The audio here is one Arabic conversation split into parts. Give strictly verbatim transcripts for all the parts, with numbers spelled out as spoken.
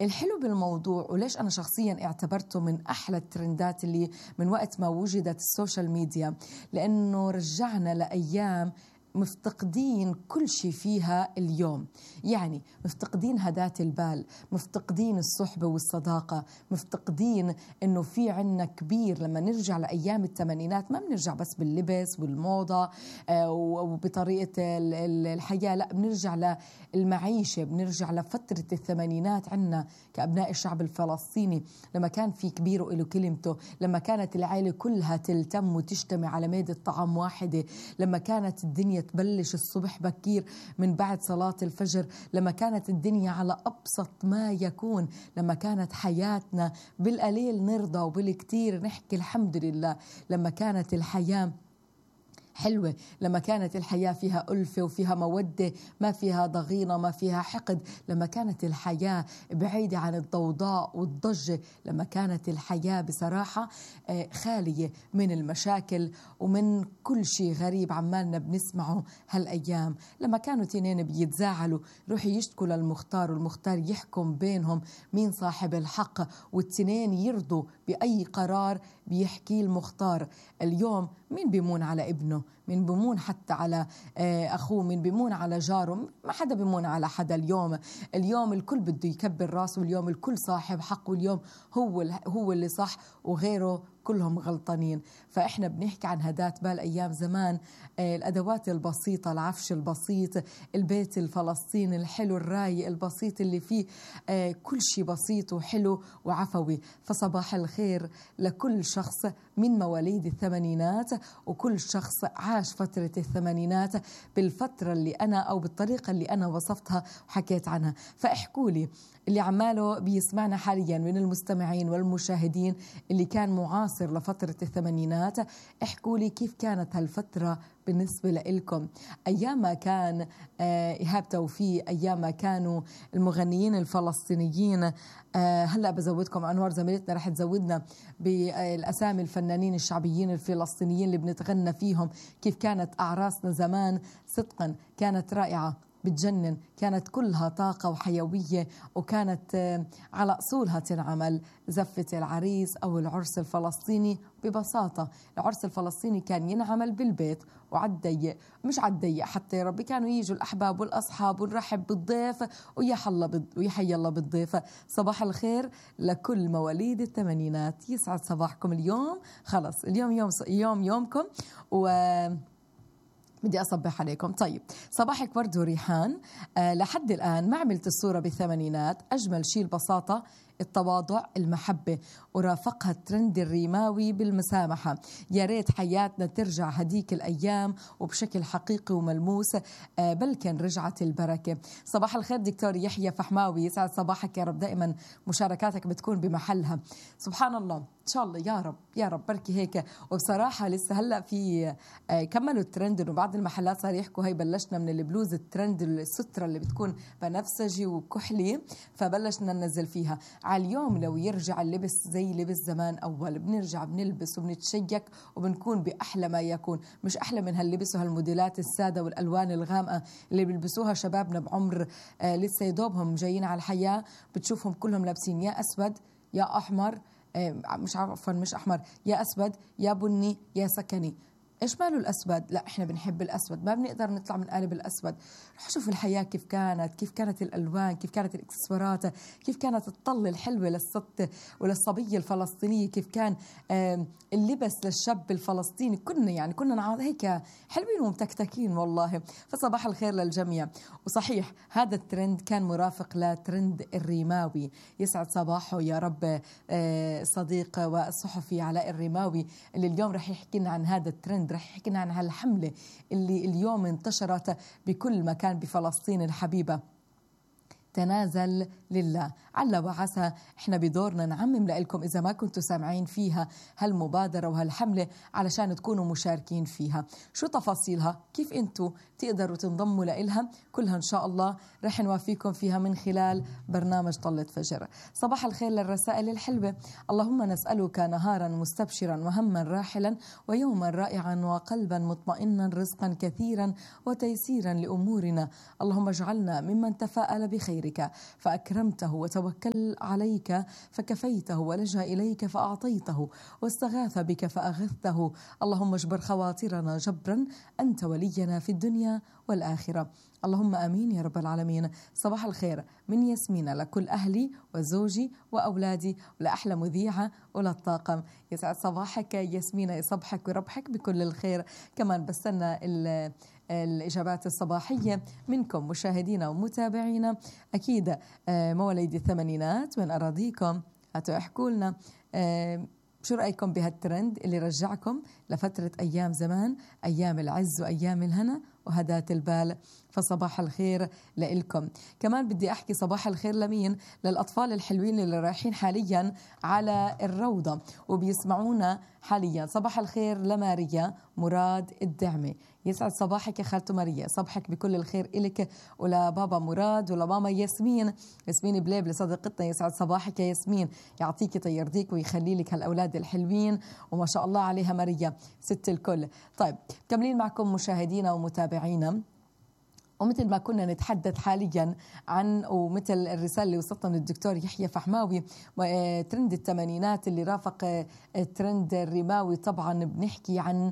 الحلو بالموضوع وليش أنا شخصيا اعتبرته من أحلى الترندات اللي من وقت ما وجدت السوشيال ميديا، لأنه رجعنا لأيام مفتقدين كل شيء فيها اليوم. يعني مفتقدين هداة البال، مفتقدين الصحبة والصداقة، مفتقدين انه في عنا كبير. لما نرجع لأيام الثمانينات ما بنرجع بس باللبس والموضة وبطريقة الحياة، لا بنرجع للمعيشة، بنرجع لفترة الثمانينات عنا كأبناء الشعب الفلسطيني، لما كان في كبير وله كلمته، لما كانت العائلة كلها تلتم وتجتمع على مائدة طعام واحدة، لما كانت الدنيا تبلش الصبح بكير من بعد صلاة الفجر، لما كانت الدنيا على أبسط ما يكون، لما كانت حياتنا بالقليل نرضى وبالكتير نحكي الحمد لله، لما كانت الحياة حلوة، لما كانت الحياة فيها ألفة وفيها مودة، ما فيها ضغينة، ما فيها حقد، لما كانت الحياة بعيدة عن الضوضاء والضجة، لما كانت الحياة بصراحة خالية من المشاكل ومن كل شيء غريب عمالنا بنسمعه هالأيام، لما كانوا تنين بيتزاعلوا روحوا يشتكوا للمختار والمختار يحكم بينهم مين صاحب الحق، والتنين يرضوا بأي قرار بيحكي المختار. اليوم مين بيمون على ابنه، مين بيمون حتى على أخوه، مين بيمون على جاره، ما حدا بيمون على حدا. اليوم اليوم الكل بده يكبر راسه، واليوم الكل صاحب حق، واليوم هو هو اللي صح وغيره كلهم غلطانين. فإحنا بنحكي عن هدات بال أيام زمان، الأدوات البسيطة، العفش البسيط، البيت الفلسطيني الحلو الرايق البسيط اللي فيه كل شيء بسيط وحلو وعفوي. فصباح الخير لكل شخص من مواليد الثمانينات، وكل شخص عاش فترة الثمانينات بالفترة اللي أنا أو بالطريقة اللي أنا وصفتها وحكيت عنها. فاحكوا لي اللي عماله بيسمعنا حاليا من المستمعين والمشاهدين اللي كان معاصر لفترة الثمانينات، احكوا لي كيف كانت هالفترة بالنسبة لإلكم، أيام ما كان إيهاب توفيق، أيام ما كانوا المغنيين الفلسطينيين. هلأ بزودكم أنوار زميلتنا رح تزودنا بالأسامي الفنانين الشعبيين الفلسطينيين اللي بنتغنى فيهم، كيف كانت أعراسنا زمان صدقا كانت رائعة بتجنن، كانت كلها طاقة وحيوية، وكانت على أصولها تنعمل زفة العريس أو العرس الفلسطيني. ببساطة العرس الفلسطيني كان ينعمل بالبيت وعالضيق، مش عالضيق حتى يا ربي، كانوا يجوا الأحباب والأصحاب ونرحب بالضيف ويحيى الله بالضيف. صباح الخير لكل مواليد الثمانينات، يسعد صباحكم اليوم. خلص اليوم يوم يوم يومكم و بدي أصبح عليكم. طيب صباحك ورد وريحان. أه لحد الآن ما عملت الصورة بالثمانينات، أجمل شيء البساطة، التواضع، المحبة، ورافقها الترند الريماوي بالمسامحة. يا ريت حياتنا ترجع هديك الأيام وبشكل حقيقي وملموس، أه بل كان رجعت البركة. صباح الخير دكتور يحيى فحماوي، يسعد صباحك يا رب، دائما مشاركاتك بتكون بمحلها. سبحان الله، إن شاء الله يا رب يا رب بركي هيك. وبصراحة لسه هلأ في أه كملوا الترند، إنه بعض المحلات صار يحكوا هاي بلشنا من البلوز الترند السترة اللي بتكون بنفسجي وكحلي، فبلشنا ننزل فيها. على اليوم لو يرجع اللبس زي لبس زمان أول، بنرجع بنلبس وبنتشيك وبنكون بأحلى ما يكون، مش أحلى من هاللبس وهالموديلات السادة والألوان الغامقة اللي بيلبسوها شبابنا بعمر آه لسه يدوبهم جايين على الحياة. بتشوفهم كلهم لابسين يا أسود يا أحمر، آه مش عارفة مش أحمر، يا أسود يا بني يا سكني. إيش ماله الأسود؟ لا إحنا بنحب الأسود، ما بنقدر نطلع من قالب الأسود. رح شوف الحياة كيف كانت، كيف كانت الألوان، كيف كانت الإكسسوارات، كيف كانت الطلة الحلوة للست وللصبية الفلسطينية، كيف كان اللبس للشاب الفلسطيني. كنا يعني كنا هيك حلوين ومتكتكين والله. فصباح الخير للجميع. وصحيح هذا الترند كان مرافق لترند الريماوي، يسعد صباحه يا رب صديق والصحفي علاء الريماوي اللي اليوم رح يحكي لنا عن هذا الترند، رح يحكي لنا عن هالحملة اللي اليوم انتشرت بكل مكان بفلسطين الحبيبة. تنازل لله، عل وعسى احنا بدورنا نعمم لكم اذا ما كنتوا سامعين فيها هالمبادره وهالحمله علشان تكونوا مشاركين فيها. شو تفاصيلها؟ كيف انتوا تقدروا تنضموا لإلها؟ كلها ان شاء الله رح نوافيكم فيها من خلال برنامج طلة فجر. صباح الخير للرسائل الحلوه. اللهم نسألك نهارا مستبشرا وهما راحلا ويوما رائعا وقلبا مطمئنا، رزقا كثيرا وتيسيرا لأمورنا. اللهم اجعلنا ممن تفاءل بخير غيرك فأكرمته، وتوكل عليك فكفيته، ولجأ إليك فأعطيته، واستغاث بك فأغثته. اللهم اجبر خواطرنا جبرا، أنت ولينا في الدنيا والآخرة. اللهم آمين يا رب العالمين. صباح الخير من ياسمين لكل أهلي وزوجي وأولادي ولأحلى مذيعة وللطاقم. يسعد صباحك ياسمين، يصبحك ويربحك بكل الخير. كمان بستنى الإجابات الصباحية منكم مشاهدينا ومتابعينا، أكيد مواليد الثمانينات من أراضيكم. هاتوا احكوا لنا شو رأيكم بهالترند اللي رجعكم لفترة أيام زمان، أيام العز وأيام الهنا وهدات البال. فصباح الخير لإلكم. كمان بدي أحكي صباح الخير لمين؟ للأطفال الحلوين اللي رايحين حاليا على الروضة وبيسمعونا حاليا. صباح الخير لماريا مراد الدعمي، يسعد صباحك يا خالته ماريا، صبحك بكل الخير إلك ولبابا مراد ولماما ياسمين، ياسمين بليب لصديقتنا، يسعد صباحك يا ياسمين، يعطيك طيرديك ويخلي لك هالأولاد الحلوين وما شاء الله عليها ماريا ست الكل. طيب كملين معكم مشاهدينا ومتابعينا، ومثل ما كنا نتحدث حاليا عن ومثل الرسالة اللي وصلتنا من الدكتور يحيى فحماوي ترند الثمانينات اللي رافق ترند الرماوي، طبعا بنحكي عن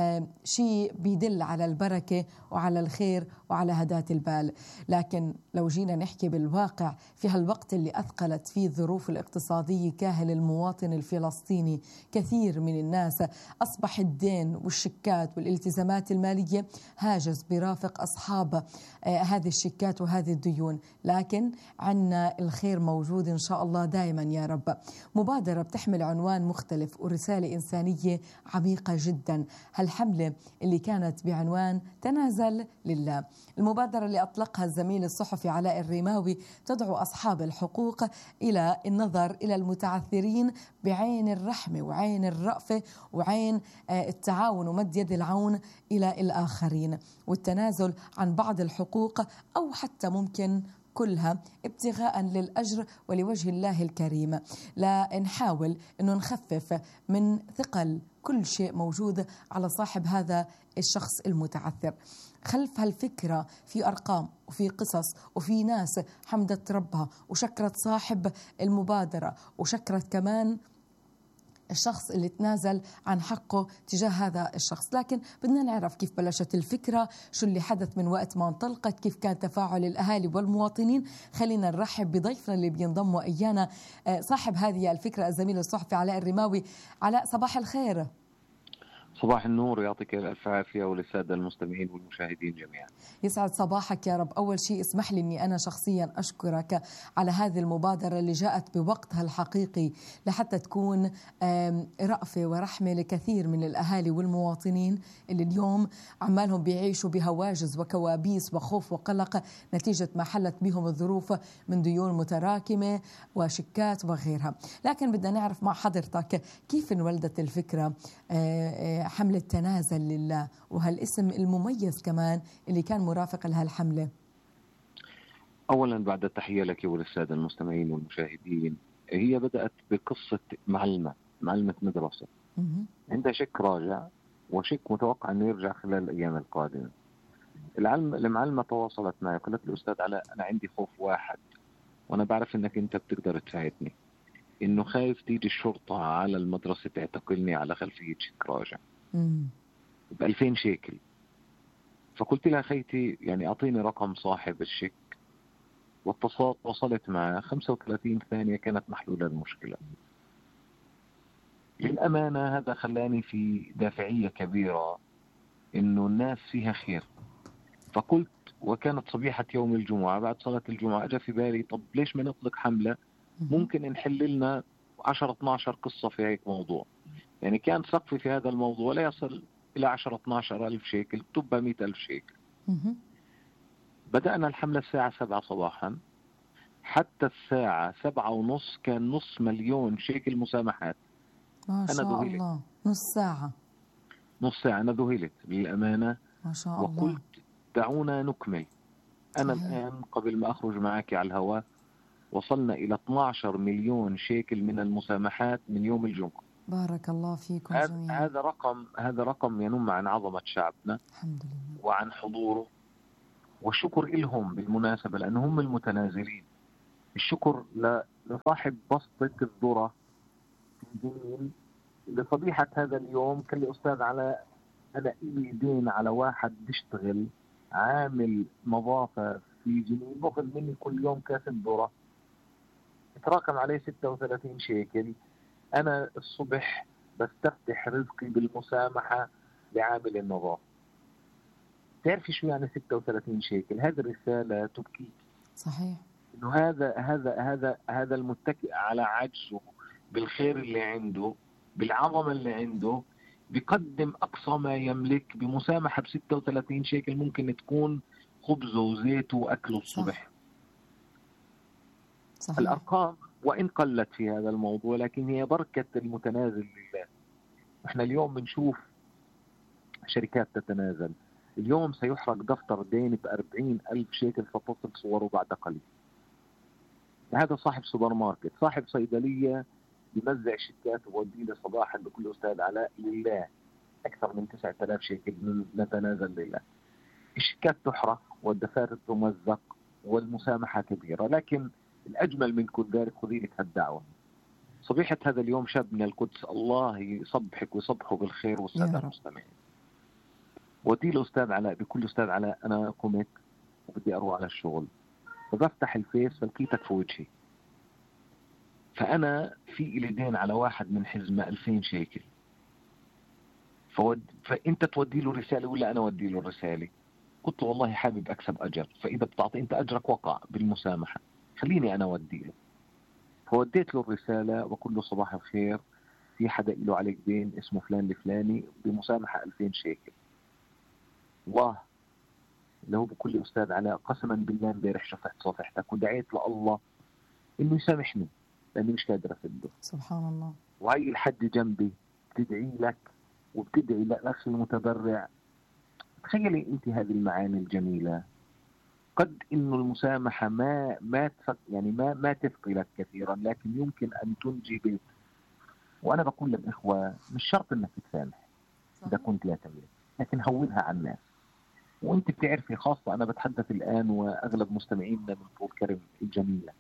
شيء بيدل على البركة وعلى الخير وعلى هداة البال. لكن لو جينا نحكي بالواقع في هالوقت اللي أثقلت فيه الظروف الاقتصادية كاهل المواطن الفلسطيني، كثير من الناس أصبح الدين والشيكات والالتزامات المالية هاجس برافق أصحاب هذه الشيكات وهذه الديون. لكن عنا الخير موجود إن شاء الله دائما يا رب. مبادرة بتحمل عنوان مختلف ورسالة إنسانية عميقة جدا، هالحملة اللي كانت بعنوان تنازل لله. المبادرة اللي أطلقها الزميل الصحفي علاء الرماوي تدعو أصحاب الحقوق إلى النظر إلى المتعثرين بعين الرحمة وعين الرأفة وعين التعاون ومد يد العون إلى الآخرين، والتنازل عن بعض الحقوق أو حتى ممكن كلها ابتغاء للأجر ولوجه الله الكريم. لا نحاول أنه نخفف من ثقل كل شيء موجود على صاحب هذا الشخص المتعثر. خلف هالفكرة في أرقام وفي قصص وفي ناس حمدت ربها وشكرت صاحب المبادرة وشكرت كمان الشخص اللي تنازل عن حقه تجاه هذا الشخص. لكن بدنا نعرف كيف بلشت الفكرة، شو اللي حدث من وقت ما انطلقت، كيف كان تفاعل الأهالي والمواطنين. خلينا نرحب بضيفنا اللي بينضموا إيانا صاحب هذه الفكرة الزميل الصحفي علاء الرماوي. علاء صباح الخير. صباح النور، يعطيك الألف عافية وللسادة المستمعين والمشاهدين جميعا. يسعد صباحك يا رب. أول شيء اسمح لي أني أنا شخصيا أشكرك على هذه المبادرة اللي جاءت بوقتها الحقيقي لحتى تكون رأفة ورحمة لكثير من الأهالي والمواطنين اللي اليوم عمالهم بيعيشوا بهواجس وكوابيس وخوف وقلق نتيجة ما حلت بهم الظروف من ديون متراكمة وشيكات وغيرها. لكن بدنا نعرف مع حضرتك كيف انولدت الفكرة حملة تنازل لله، وهالاسم المميز كمان اللي كان مرافق لهالحملة. أولا بعد التحية لك وللسادة المستمعين والمشاهدين، هي بدأت بقصة معلمة معلمة مدرسة عندها شيك راجع وشيك متوقع أنه يرجع خلال الأيام القادمة. العلم المعلمة تواصلت معي وقالت لي أستاذ علاء أنا عندي خوف واحد وأنا بعرف أنك أنت بتقدر تساعدني، إنه خايف تيجي الشرطة على المدرسة تعتقلني على خلفية شيك راجع بألفين شيكل. فقلت لها خيتي يعني أعطيني رقم صاحب الشيك، واتصلت وصلت معه خمسة وثلاثين ثانية كانت محلولة المشكلة. للأمانة هذا خلاني في دافعية كبيرة إنه الناس فيها خير. فقلت وكانت صبيحة يوم الجمعة بعد صلاة الجمعة أجا في بالي طب ليش ما نطلق حملة ممكن نحل لنا عشرة اثناشر قصة في هيك موضوع. يعني كان سقفي في هذا الموضوع لا يصل إلى عشرة اثناشر ألف شيكل، تبقى مئة ألف شيكل. بدأنا الحملة الساعة سبعة صباحا، حتى الساعة سبعة ونص كان نص مليون شيكل مسامحات. ما شاء أنا الله. نص ساعة نص ساعة أنا ذهلت للأمانة ما شاء وقلت الله. دعونا نكمل. أنا صحيح. الآن قبل ما أخرج معك على الهواء وصلنا إلى اثني عشر مليون شيكل من المسامحات من يوم الجمعة. بارك الله فيكم جميعا. هذا رقم هذا رقم ينم عن عظمة شعبنا الحمد لله وعن حضوره والشكر إلهم بالمناسبة لأنهم المتنازلين. الشكر لصاحب بسطة الذرة في جنين لصبيحة هذا اليوم. كان لي أستاذ على أنا إلي دين على واحد بيشتغل عامل نظافة في جنين باخذ مني كل يوم كاس ذرة اتراكم عليه ستة وثلاثين شيكل. أنا الصبح بستفتح رزقي بالمسامحة لعامل النظافة. تعرفي شو يعني ستة وثلاثين شيكل؟ هذه الرسالة تبكي. صحيح. إنه هذا هذا هذا هذا المتكئ على عجزه بالخير اللي عنده بالعظمة اللي عنده بيقدم أقصى ما يملك بمسامحة بستة وثلاثين شيكل ممكن تكون خبزه وزيته وأكله الصبح. صحيح. الأرقام وإن قلت في هذا الموضوع لكن هي بركة المتنازل لله. إحنا اليوم بنشوف شركات تتنازل. اليوم سيحرق دفتر دين بأربعين ألف شيكل فتصل صوره بعد قليل. هذا صاحب سوبر ماركت، صاحب صيدلية بيمزع شيكات ووديه صباحا بكل أستاذ علاء لله أكثر من تسعة آلاف شيكل نتنازل لله. الشيكات تحرق والدفاتر تمزق والمسامحة كبيرة. لكن الأجمل من كل ذلك خذي لك هالدعوة. صبيحة هذا اليوم شاب من القدس الله يصبحك ويصبحه بالخير والسادة المستمعين. ودي الأستاذ علاء بكل أستاذ علاء أنا قمت وبدي أروح على الشغل وبفتح الفيس فلقيتك في وجهي. فأنا في إلي دين على واحد من حزمة ألفين شيكل فود... فأنت تودي له رسالة ولا أنا أودي له رسالة؟ قلت والله حابب أكسب أجر. فإذا بتعطي أنت أجرك وقع بالمسامحة خليني أنا أودي له. فوديت له الرسالة وكل له صباح الخير في حدا له عليك دين اسمه فلان الفلاني بمسامحة ألفين شيكل. الله اللي هو بكل أستاذ علاء قسما بالله امبارح شفعت صفحتك ودعيت لله إنه يسامحني لأني مش قادر أسده. سبحان الله. وهي الحد جنبي بتدعي لك وبتدعي لأخي المتبرع. تخيلي أنت هذه المعاني الجميلة. قد إنه المسامحة ما ما يعني ما ما تثقلك كثيرا لكن يمكن أن تنجي بيت. وأنا بقول للإخوة مش شرط إنك تسامح إذا كنت لا تملك لكن هونها على الناس. وأنت بتعرفي خاصة أنا بتحدث الآن وأغلب مستمعينا من طول كرم الجميلة.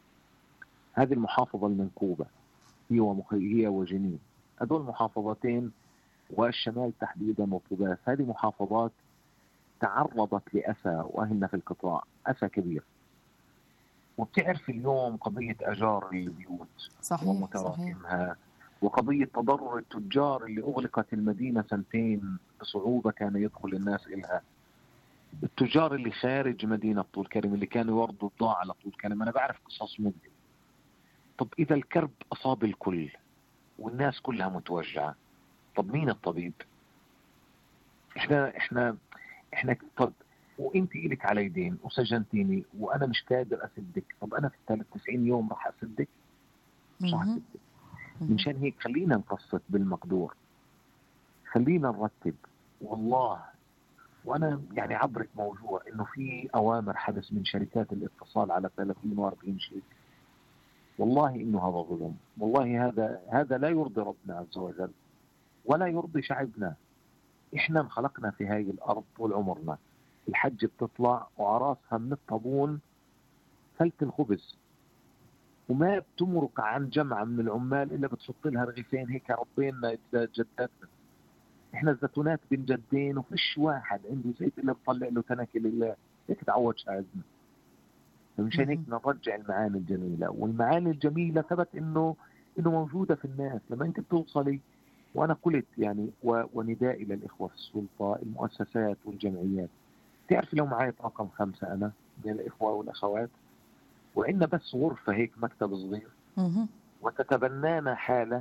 هذه المحافظة المنكوبة هي ومخي هي وجنين هذول محافظتين والشمال تحديدا وطباس. هذه محافظات تعرضت لأسى وأهلنا في القطاع أسى كبير. وبتعرف اليوم قضية أجار البيوت ومتراكمها وقضية تضرر التجار اللي أغلقت المدينة سنتين بصعوبة كان يدخل الناس إلها. التجار اللي خارج مدينة طول كرم اللي كانوا يوردوا بضاعة على طول كرم. أنا بعرف قصص مذهلة. طب إذا الكرب أصاب الكل والناس كلها متوجعة طب مين الطبيب؟ إحنا إحنا إحنا طب وإنت إلك علي دين وسجنتيني وأنا مش قادر أسدك. طب أنا في الثالث تسعين يوم راح أسدك؟ مش راح أسدك. منشان هيك خلينا نقسط بالمقدور. خلينا نرتب. والله وأنا يعني عبرك موضوع إنه في أوامر حدث من شركات الاتصال على ثلاثين وأربعين شيء. والله إنه هذا ظلم. والله هذا هذا لا يرضي ربنا عز وجل ولا يرضي شعبنا. إحنا انخلقنا في هاي الأرض طول عمرنا. الحج بتطلع وعراسها من الطابون ثلث الخبز وما بتمرق عن جمعة من العمال إلا بتحط لها رغيفين هيك ربينا جداتنا. إحنا الزيتونات بين جدين وفيش واحد عنده زيت إلا بطلع له تنكي لله. هيك تعود شعبنا. فمشان هيك نرجع المعاني الجميلة. والمعاني الجميلة ثبت إنه إنه موجودة في الناس. لما أنت بتوصلي وأنا قلت يعني وندائي للإخوة في السلطة المؤسسات والجمعيات. تعرف لو معي رقم خمسة أنا من الإخوة والأخوات وعندنا بس غرفة هيك مكتب صغير وتتبنانا حالة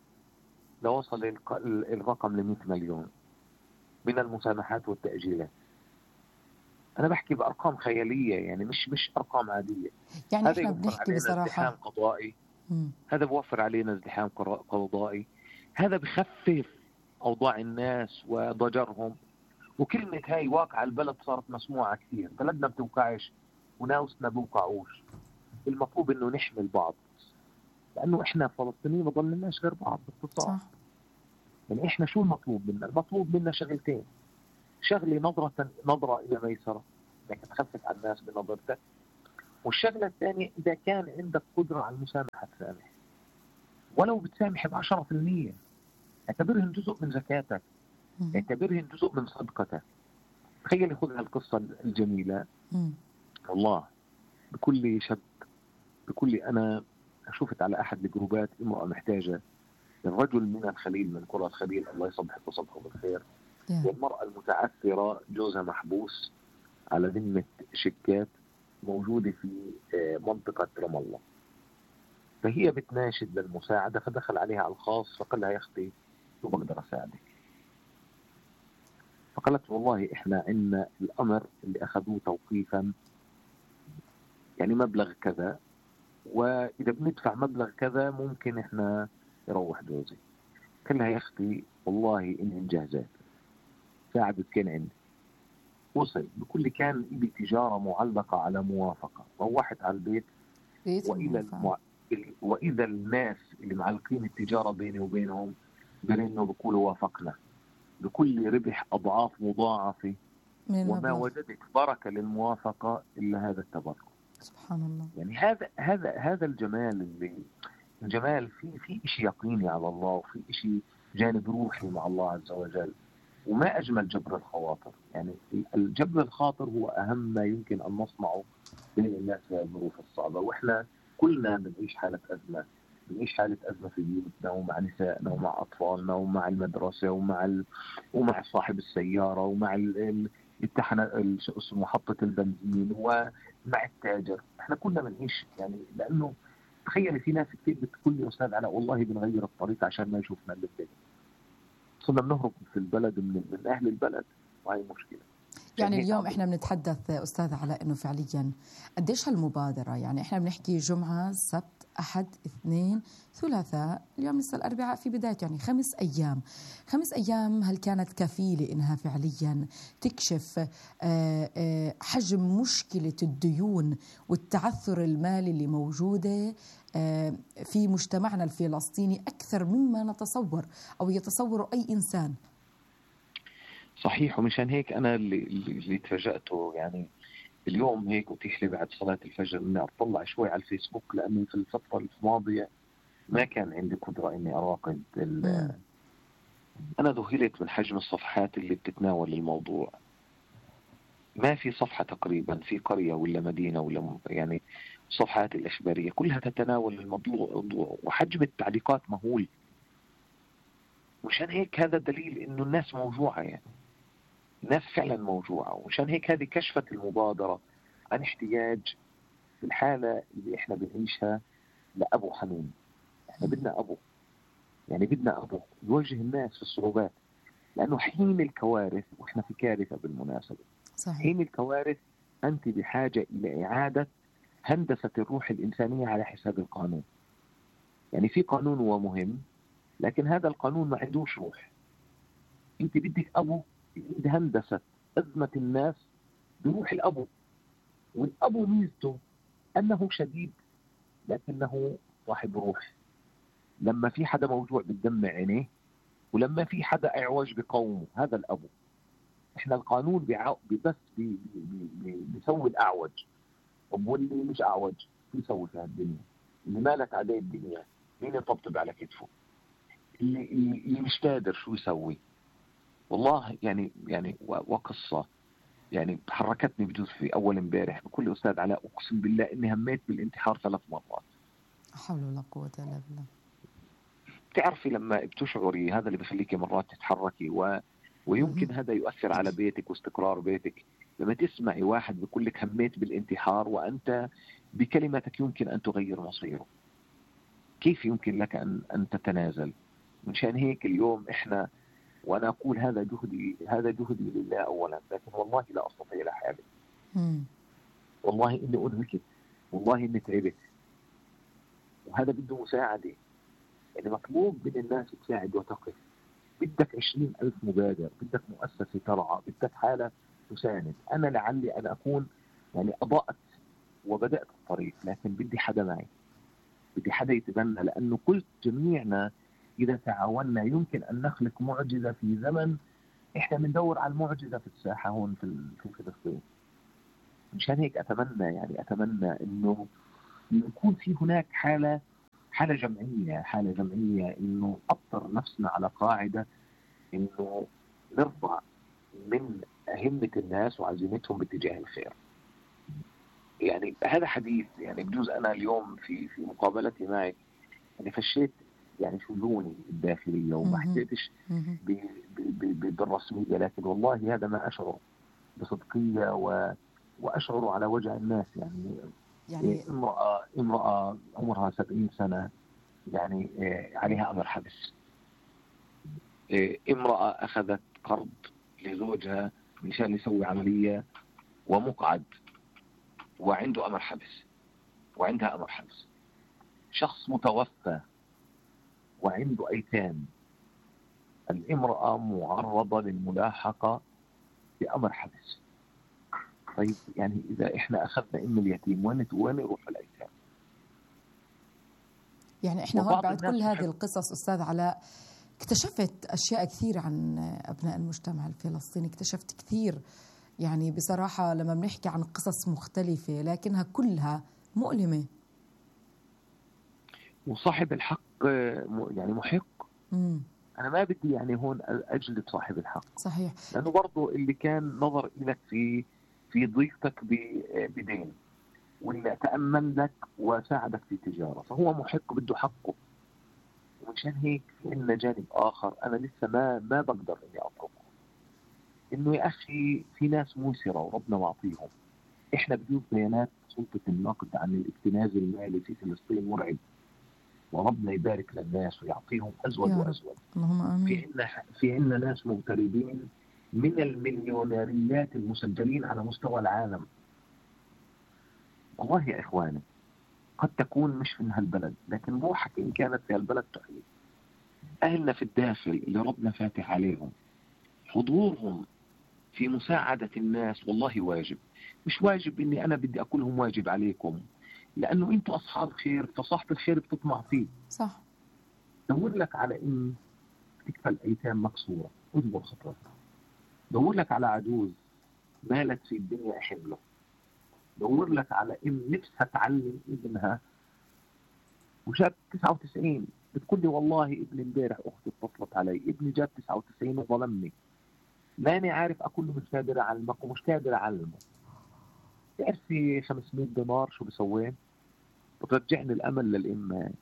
لوصل الرقم لمئة مليون من المسامحات والتأجيلات. أنا بحكي بأرقام خيالية يعني مش مش أرقام عادية. يعني إحنا بنحكي بصراحة ازدحام قضائي. مم. هذا بوفر علينا ازدحام قضائي. هذا بخفف أوضاع الناس وضجرهم. وكلمة هاي واقع البلد صارت مسموعة كثير. بلدنا بتوقعش وناوسنا بوقعوش. المطلوب إنه نحمل بعض لأنه إحنا فلسطينيين ما ضلناش غير بعض باختصار. يعني إحنا شو المطلوب منا؟ المطلوب منا شغلتين. شغلة نظرة نظرة إلى ميسرة انك تخفف على الناس بنظرتك. والشغله الثانيه، اذا كان عندك قدره على المسامحه تسامح، ولو بتسامح ب عشرة بالمئة، اعتبرهم جزء من زكاتك، اعتبرهم جزء من صدقتك. تخيل خذ هالقصه الجميله. والله بكل شب، بكل انا شفت على احد الجروبات امراه محتاجه، الرجل من الخليل، من قرى الخليل، الله يصبحك وصبحه بالخير، والمراه المتعثره جوزها محبوس على ذمه شيكات موجوده في منطقه رام الله، فهي بتناشد للمساعده، فدخل عليها على الخاص فقال لها يا اختي شو بقدر اساعدك؟ فقالت والله احنا عندنا الامر اللي اخذوه توقيفا يعني مبلغ كذا، واذا بندفع مبلغ كذا ممكن احنا يروح جوزي. قال لها يا اختي والله اني مجهزات ساعدت، كان عندي وصل بكل كان لي تجاره معلقه على موافقه، روحت على البيت والى المو... واذا الناس اللي معلقين التجاره بيني وبينهم برنوا بيقولوا وافقنا بكل ربح اضعاف مضاعفه، وما وجدت بركه للموافقه الا هذا التبرع. سبحان الله. يعني هذا هذا هذا الجمال، اللي الجمال في في شيء يقيني على الله، وفي شيء جانب روحي مع الله عز وجل. وما اجمل جبر الخواطر، يعني الجبر الخاطر هو اهم ما يمكن ان نصنعه بين الناس في الظروف الصعبه. واحنا كلنا بنعيش حاله ازمه، بنعيش حاله ازمه في بيوتنا ومع نسائنا ومع اطفالنا ومع المدرسه ومع ال... ومع صاحب السياره ومع ال... التحنة شو اسمه محطة البنزين ومع التاجر. احنا كنا بنعيش يعني، لانه تخيل في ناس كثير بتقول لي استاذ علاء والله بنغير الطريق عشان ما يشوفنا اللي صرنا بنهرب في البلد من, من اهل البلد، وهي مشكلة. يعني اليوم احنا بنتحدث استاذ علاء انه فعليا قديش هالمبادرة، يعني احنا بنحكي جمعة سبت أحد اثنين ثلاثاء، اليوم لسه الأربعاء في بداية، يعني خمس أيام خمس أيام هل كانت كفيلة إنها فعليا تكشف حجم مشكلة الديون والتعثر المالي اللي موجودة في مجتمعنا الفلسطيني أكثر مما نتصور أو يتصور أي إنسان؟ صحيح. ومشان هيك أنا اللي, اللي تفاجأته يعني اليوم هيك أتيح لي بعد صلاة الفجر إني أطلع شوي على الفيسبوك، لأنه في الفترة الماضية ما كان عندي قدرة إني أراقب. أنا ذهلت من حجم الصفحات اللي بتتناول الموضوع. ما في صفحة تقريبا في قرية ولا مدينة ولا يعني الصفحات الإخبارية كلها تتناول الموضوع، وحجم التعليقات مهول. مشان هيك هذا دليل إنه الناس موجوعة، يعني الناس فعلا موجوعة. ومشان هيك هذه كشفت المبادرة عن احتياج في الحالة اللي احنا بنعيشها لأبو حنين. احنا بدنا أبو، يعني بدنا أبو يوجه الناس في الصعوبات، لأنه حين الكوارث، وإحنا في كارثة بالمناسبة، صحيح. حين الكوارث أنت بحاجة إلى إعادة هندسة الروح الإنسانية على حساب القانون. يعني في قانون هو مهم، لكن هذا القانون ما عندوش روح. أنت بدك أبو يعيد هندسة أزمة الناس بروح الأبو. والأبو ميزته أنه شديد لكنه صاحب روح. لما في حدا موجوع بتدمع عينيه، ولما في حدا اعوج بقومه، هذا الابو. احنا القانون بس بي بي بي بيسوي الاعوج. طب واللي مش اعوج شو يسوي في هالدنيا؟ اللي مالت عليه الدنيا مين يطبطب على كتفه؟ اللي, اللي مش قادر شو يسوي؟ والله يعني يعني وقصه يعني حركتني بجوز في اول امبارح بكل استاذ علاء، اقسم بالله اني هميت بالانتحار ثلاث مرات. حول ولا قوه الا بالله. تعرفي لما بتشعري هذا اللي بخليكي مرات تتحركي، و... ويمكن هذا يؤثر على بيتك واستقرار بيتك. لما تسمعي واحد بيقول لك هميت بالانتحار وأنت بكلمتك يمكن أن تغير مصيره، كيف يمكن لك أن, أن تتنازل؟ منشان هيك اليوم إحنا، وأنا أقول هذا جهدي هذا جهدي لله أولا، لكن والله لا أستطيع لحالي. والله إني أنهكت، والله إني تعبت، وهذا بده مساعدة. يعني مطلوب من الناس تساعد وتقف. بدك عشرين ألف مبادر، بدك مؤسسة ترعى، بدك حالة تساند. أنا لعلي أن أكون يعني أضأت وبدأت الطريق، لكن بدي حدا معي، بدي حدا يتبنى، لأنه قلت جميعنا إذا تعاوننا يمكن أن نخلق معجزة في زمن إحنا بندور على المعجزة في الساحة هون في في فلسطين. مشان هيك أتمنى يعني أتمنى إنه يكون في هناك حالة حالة جمعية حالة جمعية إنه أبطر نفسنا على قاعدة إنه نرفع من همة الناس وعزيمتهم باتجاه الخير. يعني هذا حديث يعني بجوز أنا اليوم في في مقابلتي معك يعني فشيت يعني شجوني الداخلية وما حسيتش بالرسمية، لكن والله هذا ما أشعر بصدقية و وأشعر على وجه الناس. يعني, يعني امرأة امرأة عمرها سبعين سنة يعني عليها أمر حبس. امرأة أخذت قرض لزوجها مشان يسوي عملية ومقعد وعنده أمر حبس وعندها أمر حبس. شخص متوفى وعنده أيتام، الامرأة معرضة للملاحقة بأمر حبس. طيب يعني إذا إحنا أخذنا أم اليتيم وين وين يروح الأيتام؟ يعني إحنا هون بعد كل هذه القصص أستاذ علاء اكتشفت أشياء كثير عن أبناء المجتمع الفلسطيني، اكتشفت كثير يعني بصراحة لما بنحكي عن قصص مختلفة لكنها كلها مؤلمة. وصاحب الحق يعني محق. مم. أنا ما بدي يعني هون أجلد صاحب الحق، صحيح، لأنه برضو اللي كان نظر إليك في في ضيفتك بدين ولا تأمن لك وساعدك في تجارة فهو محق بده حقه. ومشان هيك في عندنا جانب آخر أنا لسه ما ما بقدر إني أتركه، إنه يا أخي في ناس موسرة وربنا معطيهم. إحنا بجوز بيانات سلطة النقد عن الاكتناز المالي في فلسطين مرعب، وربنا يبارك للناس ويعطيهم أزود وأزود. اللهم آمين. في عندنا في عندنا ناس مغتربين من المليونيريات المسجلين على مستوى العالم. والله يا إخواني قد تكون مش من هالبلد، لكن روحك إن كانت في هالبلد تحيي. أهلنا في الداخل اللي ربنا فاتح عليهم حضورهم في مساعدة الناس والله واجب. مش واجب إني أنا بدي أقولهم واجب عليكم، لأنه أنتوا أصحاب خير فصاحب الخير بتطمع فيه. صح. دور لك على إن تكفل أيتام مكسورة اجبر خطرها. دور لك على عجوز مالت في الدنيا حمله. دور لك على إن نفسها تعلم ابنها وجاب تسعة وتسعين بتقول لي والله ابني امبارح أختي اتصلت علي ابني جاب تسعة وتسعين وظلمني، ماني عارف أقول له مش قادر أعلمك ومش قادر أعلمه. تعرفي خمسمية دينار شو بسوين؟ بترجعني الأمل للإم.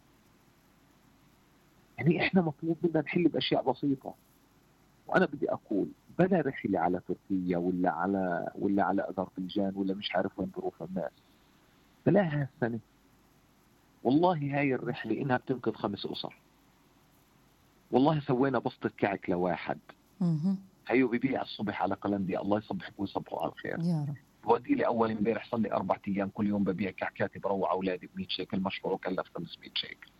يعني إحنا مطلوب منا نحل بأشياء بسيطة. وأنا بدي أقول بلا رحلة على تركيا ولا على ولا على أذربيجان ولا مش عارف وين بروح الناس، بلاها السنة. والله هاي الرحلة إنها بتنقذ خمس أسر. والله سوينا بسطة كعك لواحد هيو ببيع الصبح على قلندي، الله يصبحك ويصبحوا على الخير يا رب. بودي لي أول امبارح صار لي أربع أيام كل يوم ببيع كعكاتي بروع أولادي ب مية شيكل، مشروع كلف خمسمية شيكل.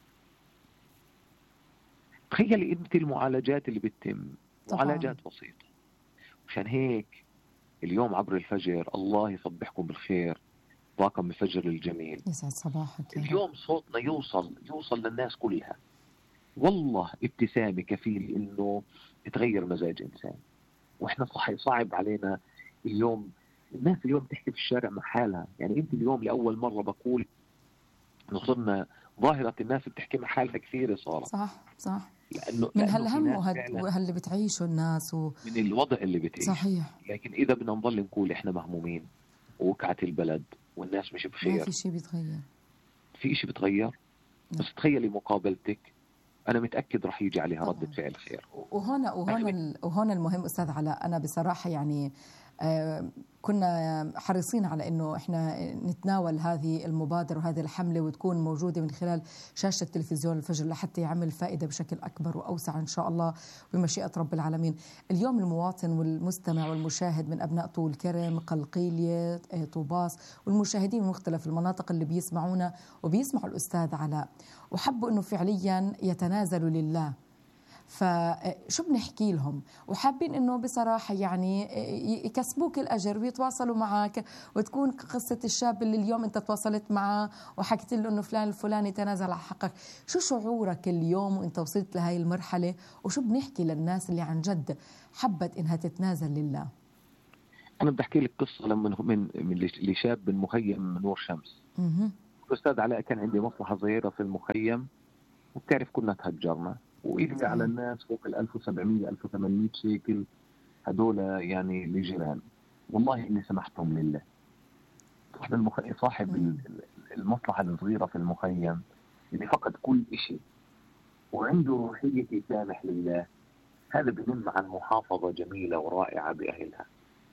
تخيلي انت المعالجات اللي بتتم طبعا. معالجات بسيطة. مشان هيك اليوم عبر الفجر الله يصبحكم بالخير، طاقم الفجر الجميل يسعد صباحك. اليوم صوتنا يوصل يوصل للناس كلها. والله ابتسامة كفيل انه تغير مزاج انسان. واحنا صح صعب علينا اليوم الناس اليوم تحكي في الشارع مع حالها. يعني انت اليوم لأول مرة بقول صرنا ظاهرة الناس بتحكي مع حالها كثير صارت. صح صح. لأنه من هالهم وهاللي بتعيشه الناس و... من الوضع اللي بتعيش. صحيح. لكن إذا بدنا نضل نقول إحنا مهمومين ووقعت البلد والناس مش بخير، ما في شيء بيتغير. في شيء بتغير. بس تخيلي مقابلتك أنا متأكد رح يجي عليها ردة فعل خير. وهنا وهنا وهنا المهم أستاذ علاء، أنا بصراحة يعني آه كنا حريصين على أنه إحنا نتناول هذه المبادرة وهذه الحملة وتكون موجودة من خلال شاشة تلفزيون الفجر لحتى يعمل فائدة بشكل أكبر وأوسع إن شاء الله بمشيئة رب العالمين. اليوم المواطن والمستمع والمشاهد من أبناء طول كرم، قلقيلية، طوباس والمشاهدين من مختلف المناطق اللي بيسمعونا وبيسمعوا الأستاذ علاء وحبوا أنه فعليا يتنازلوا لله، فشو بنحكي لهم؟ وحابين انه بصراحه يعني يكسبوك الاجر ويتواصلوا معك وتكون قصه الشاب اللي اليوم انت تواصلت معه وحكيت له انه فلان الفلاني تنازل على حقك. شو شعورك اليوم وانت وصلت لهي المرحله وشو بنحكي للناس اللي عن جد حبت انها تتنازل لله؟ أنا بدي أحكي لك قصة لما من من لشاب من مخيم نور شمس. الأستاذ علاء كان عندي مصلحة صغيرة في المخيم، وبتعرف كنا تهجرنا، وإجي على الناس فوق ال ألف وسبعمية ألف وثمانمية شيكل هدول يعني لجيران. والله إني سمحتهم لله. صاحب المخ... صاحب المصلحة الصغيرة في المخيم اللي فقد كل شيء وعنده روحية يسامح لله، هذا بيدل عن محافظة جميلة ورائعة بأهلها.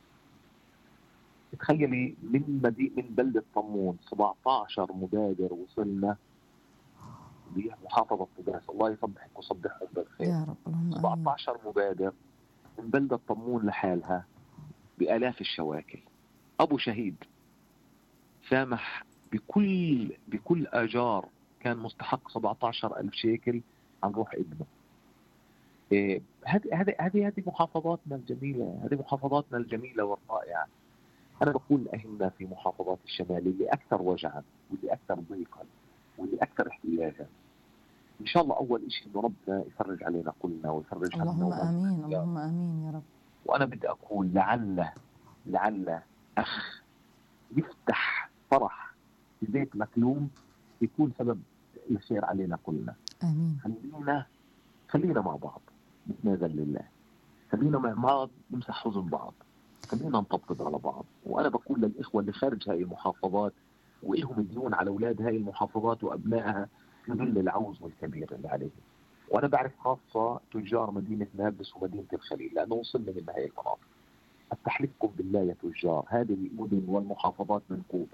تخيلي من مدينة من بلدة طمون سبعة عشر مبادر وصلنا بمحافظة طباس، الله يصبحك وصبحهم بالخير يا رب. اللهم سبعة عشر مبادر من بلدة طمون لحالها بآلاف الشواكل. أبو شهيد سامح بكل بكل آجار كان مستحق سبعة عشر ألف شيكل عن روح ابنه. هذه هذه هذه هذه محافظاتنا الجميلة، هذه محافظاتنا الجميلة والرائعة. أنا بقول أهلنا في محافظات الشمال اللي أكثر وجعا واللي أكثر ضيقا واللي أكثر احتياجا، إن شاء الله أول شيء إنه ربنا يفرج علينا كلنا ويفرج علينا. اللهم آمين اللهم آمين يا رب. وأنا بدي أقول لعل لعل أخ يفتح فرح في بيت مكلوم يكون سبب الخير علينا كلنا. آمين. خلينا خلينا مع بعض نتنازل لله، خلينا مع بعض نمسح حزن بعض، خلينا نطبطب على بعض. وأنا بقول للإخوة اللي خارج هاي المحافظات وإلهم ديون على أولاد هاي المحافظات وأبنائها يذل العوز والكبير اللي عليهم. وأنا بعرف خاصة تجار مدينة نابلس ومدينة الخليل لأنه وصلنا من هاي المناطق. أستحلفكم بالله يا تجار هذه المدن والمحافظات منقوبة،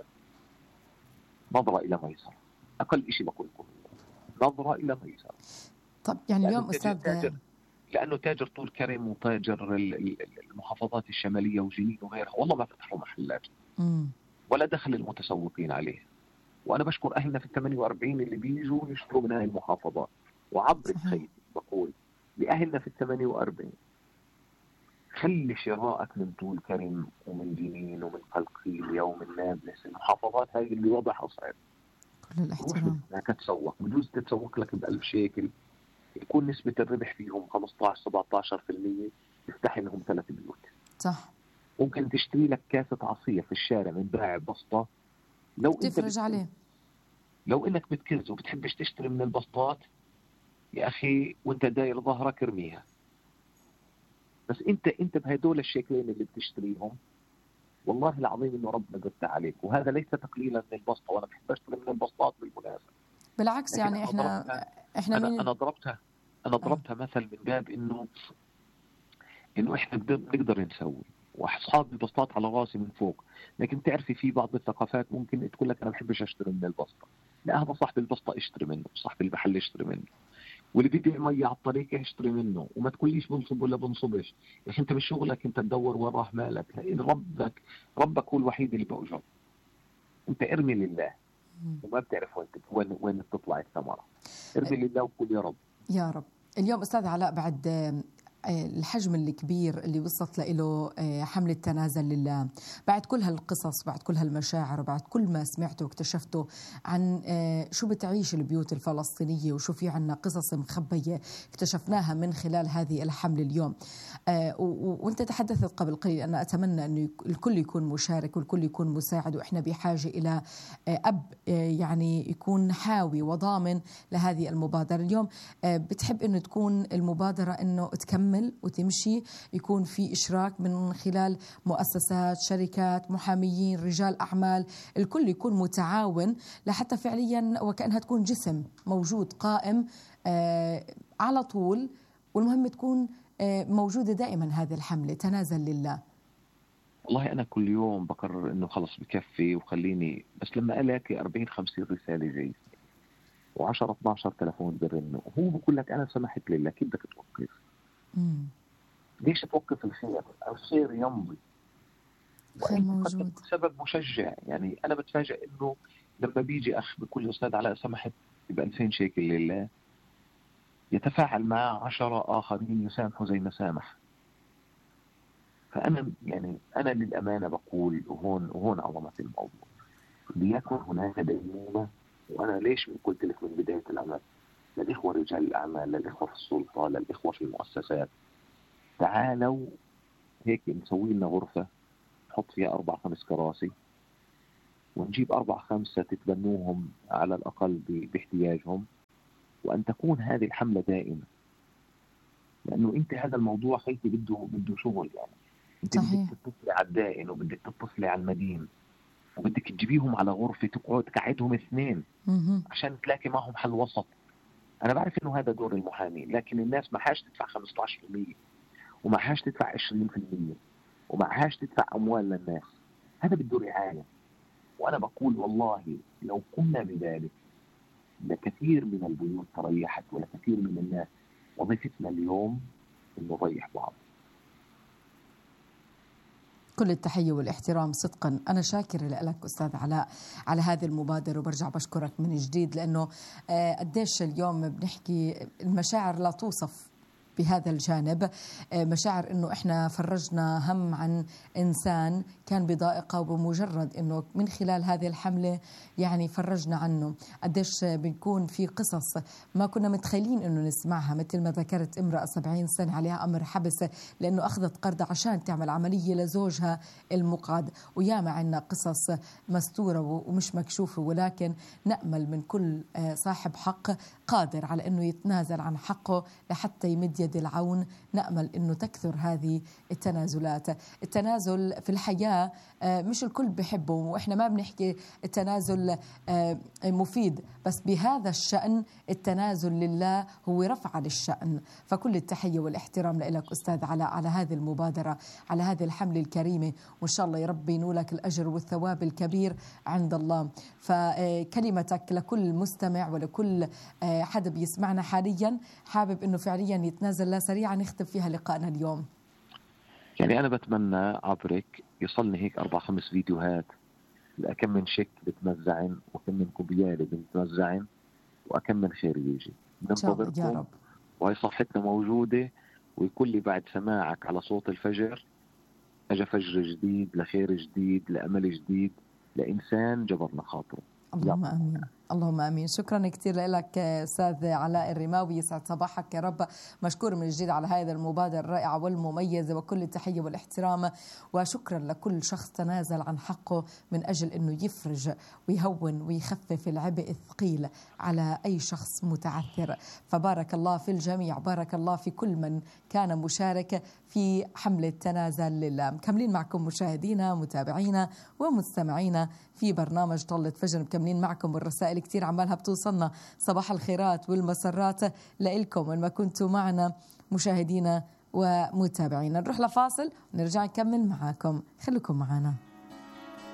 نظرة إلى ميسر، أقل شيء بقول لكم نظرة إلى ميسر. طب يعني اليوم أستاذ تاجر لأنه تاجر طول كرم وتاجر المحافظات الشمالية وجنين وغيرها والله ما فتحوا محلات مم. ولا دخل المتسوقين عليه. وأنا بشكر أهلنا في الثمانية وأربعين اللي بيجوا يشتروا من هاي المحافظات. وعبر خير بقول لأهلنا في الثمانية وأربعين خلي شرائك من طول كرم ومن جنين ومن قلقيلية ومن نابلس، المحافظات هاي اللي وضعها صعب. كل الاحترام. روح تتسوق، بجوز تتسوق لك بألف شيكل يكون نسبة الربح فيهم خمسة عشر سبعة عشر بالمية، تفتح لهم ثلاث بيوت. صح. ممكن تشتري لك كاسة عصير في الشارع من باع بسطة، لو تفرج عليه. لو انك بتكز وبتحبش تشتري من البسطات يا اخي وانت داير ظهرك ارميها. بس انت انت بهدول الشيكلين اللي بتشتريهم والله العظيم انه ربنا قدت عليك. وهذا ليس تقليلا من البسطة، وانا بحب اشتري من البسطات بالمناسبة، بالعكس يعني احنا احنا انا من انا ضربتها انا ضربتها آه. مثل من باب انه انه احنا بنقدر نسوي، واصحاب البسطات على راسي من فوق. لكن تعرفي في بعض الثقافات ممكن تقول لك انا ما بحبش اشتري من البسطه، لا هذا صاحب البسطه اشتري منه، صاحب المحل اشتري منه، واللي بيبيع ميه على الطريق اشتري منه، وما تقوليش بنصب ولا بنصبش. يا اخي انت مش شغلك انت تدور وراه مالك، ربك ربك هو الوحيد اللي بأجر. انت ارمي لله وما بتعرف وين وين وين تطلع الثمره. ارمي لله وقول يا رب. يا رب. اليوم أستاذ علاء بعد الحجم الكبير اللي وصلت له حملة تنازل لله، بعد كل هالقصص، بعد كل هالمشاعر، وبعد كل ما سمعته واكتشفته عن شو بتعيش البيوت الفلسطينية وشو في عنا قصص مخبية اكتشفناها من خلال هذه الحملة اليوم، وانت تحدثت قبل قليل أنا أتمنى أن الكل يكون مشارك والكل يكون مساعد، وإحنا بحاجة إلى أب يعني يكون حاوي وضامن لهذه المبادرة. اليوم بتحب أنه تكون المبادرة أنه تكمل وتمشي، يكون في إشراك من خلال مؤسسات، شركات، محاميين، رجال أعمال، الكل يكون متعاون لحتى فعليا وكأنها تكون جسم موجود قائم آه على طول، والمهم تكون آه موجودة دائما هذه الحملة تنازل لله. والله أنا كل يوم بقرر إنه خلص بكفي وخليني، بس لما ألاقي أربعين خمسين رسالة جاي وعشرة اثناشر تلفون برنه هو بقول لك أنا سمحت لله، كيف بدك توقف؟ مم. ليش توقف الخير؟ الخير يمضي، خير موجود. سبب مشجع. يعني أنا بتفاجأ إنه لما بيجي أخ بكل أستاذ علاء سمحت بألفين شيكل لله، يتفاعل معه عشرة آخرين يسامحوا زي ما سامح. فأنا يعني أنا للأمانة بقول وهون وهون عظمة الموضوع، ليكن هناك دينونة. وأنا ليش قلت لك من بداية الأمر للإخوة رجال الأعمال، للإخوة في السلطة، للإخوة في المؤسسات، تعالوا هيك نسوي لنا غرفة نحط فيها أربع خمس كراسي ونجيب أربع خمسة تتبنوهم على الأقل باحتياجهم، وأن تكون هذه الحملة دائمة. لأنه أنت هذا الموضوع خيتي بده بده شغل، يعني أنت صحيح. بدك تتصلي على الدائن وبدك تتصلي على المدين وبدك تجيبيهم على غرفة تقعد تقعدهم اثنين مهم. عشان تلاقي معهم حل وسط. أنا بعرف إنه هذا دور المحامي، لكن الناس ما حاش تدفع خمسة عشر بالمئة وما حاش تدفع عشرين بالمئة وما حاش تدفع أموال للناس. هذا بده رعاية. وأنا بقول والله لو قمنا بذلك لكثير من البيوت تريحت ولكثير من الناس. وظيفتنا اليوم إنه نريح بعض. كل التحية والاحترام صدقا. أنا شاكرة لك أستاذ علاء على هذه المبادرة، وبرجع بشكرك من جديد، لأنه قديش اليوم بنحكي المشاعر لا توصف بهذا الجانب. مشاعر انه احنا فرجنا هم عن انسان كان بضائقه، وبمجرد انه من خلال هذه الحمله يعني فرجنا عنه. قديش بنكون في قصص ما كنا متخيلين انه نسمعها، مثل ما ذكرت امراه سبعين سنه عليها امر حبس لانه اخذت قرض عشان تعمل عمليه لزوجها المقعد. وياما عنا قصص مستوره ومش مكشوفه، ولكن نامل من كل صاحب حق قادر على انه يتنازل عن حقه لحتى يمد يد العون. نأمل أنه تكثر هذه التنازلات. التنازل في الحياة مش الكل بحبه، وإحنا ما بنحكي التنازل مفيد، بس بهذا الشأن التنازل لله هو رفع للشأن. فكل التحية والاحترام لك أستاذ علاء على هذه المبادرة، على هذه الحملة الكريمة، وإن شاء الله يا رب ينولك الأجر والثواب الكبير عند الله. فكلمتك لكل مستمع ولكل حدا بيسمعنا حاليا حابب أنه فعليا يتنازل لا سريعا نختم فيها لقائنا اليوم. يعني أنا بتمنى عبرك يصلني هيك أربع خمس فيديوهات لأكم من شك بتمزعن وكم من كوبيالة بتمزعن وأكم من خير يجي. ننتظركم يا رب. وهي صفحتنا موجودة، ويكون لي بعد سماعك على صوت الفجر أجا فجر جديد لخير جديد لأمل جديد لإنسان جبرنا خاطره. اللهم آمين. اللهم آمين. شكرا كثير لك أستاذ علاء الرماوي، يسعد صباحك يا رب. مشكور من جديد على هذه المبادرة الرائعة والمميزة، وكل التحية والاحترام. وشكرا لكل شخص تنازل عن حقه من أجل أنه يفرج ويهون ويخفف العبء الثقيل على أي شخص متعثر. فبارك الله في الجميع، بارك الله في كل من كان مشارك في حملة تنازل لله. مكملين معكم مشاهدينا متابعينا ومستمعينا في برنامج طلة فجر، مكملين معكم والرسائل كتير عمالها بتوصلنا. صباح الخيرات والمسرات لإلكم وين ما كنتوا معنا مشاهدينا ومتابعينا. نروح لفاصل ونرجع نكمل معاكم، خليكم معنا.